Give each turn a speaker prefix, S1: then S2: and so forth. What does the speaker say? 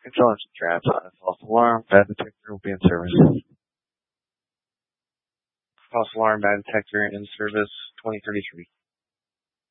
S1: Control engine traps. False alarm. Bad detector will be in service. False alarm. Bad detector in service. 2033.